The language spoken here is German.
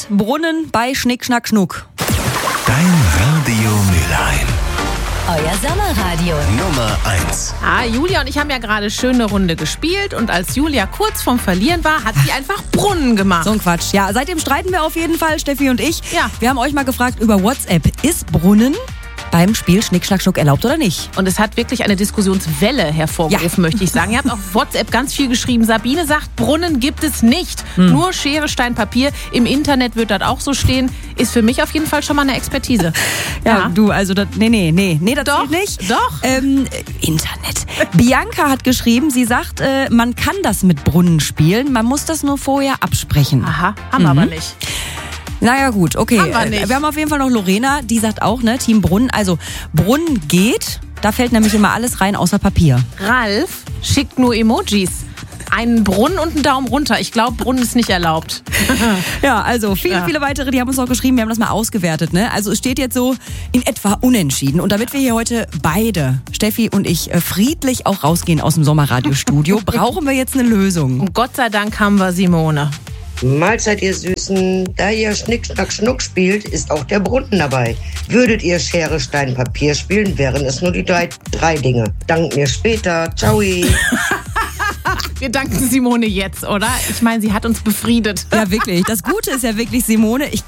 Brunnen bei Schnick, Schnack, Schnuck? Dein Radio Mülheim. Euer Sommerradio. Nummer 1. Julia und ich haben ja gerade schöne Runde gespielt und als Julia kurz vorm Verlieren war, hat sie einfach Brunnen gemacht. So ein Quatsch. Ja, seitdem streiten wir auf jeden Fall, Steffi und ich. Ja. Wir haben euch mal gefragt über WhatsApp. Ist Brunnen beim Spiel Schnick, Schnack, Schnuck erlaubt oder nicht? Und es hat wirklich eine Diskussionswelle hervorgerufen, möchte ich sagen. Ihr habt auf WhatsApp ganz viel geschrieben. Sabine sagt, Brunnen gibt es nicht. Nur Schere, Stein, Papier. Im Internet wird das auch so stehen. Ist für mich auf jeden Fall schon mal eine Expertise. Ja, du, also das, nee, das Doch, geht nicht. doch. Internet. Bianca hat geschrieben, sie sagt, man kann das mit Brunnen spielen, man muss das nur vorher absprechen. Aha, haben wir aber nicht. Naja gut, okay. Haben wir nicht. Wir haben auf jeden Fall noch Lorena, die sagt auch, ne, Team Brunnen. Also Brunnen geht, da fällt nämlich immer alles rein außer Papier. Ralf schickt nur Emojis. Einen Brunnen und einen Daumen runter. Ich glaube, Brunnen ist nicht erlaubt. Ja, also viele weitere, die haben uns noch geschrieben, wir haben das mal ausgewertet, ne? Also es steht jetzt so in etwa unentschieden. Und damit wir hier heute beide, Steffi und ich, friedlich auch rausgehen aus dem Sommerradiostudio, brauchen wir jetzt eine Lösung. Und Gott sei Dank haben wir Simone. Mahlzeit, ihr Süßen. Da ihr Schnick, Schnack, Schnuck spielt, ist auch der Brunnen dabei. Würdet ihr Schere, Stein, Papier spielen, wären es nur die drei Dinge. Dank mir später. Ciao. Wir danken Simone jetzt, oder? Ich meine, sie hat uns befriedet. Ja, wirklich. Das Gute ist ja wirklich, Simone, ich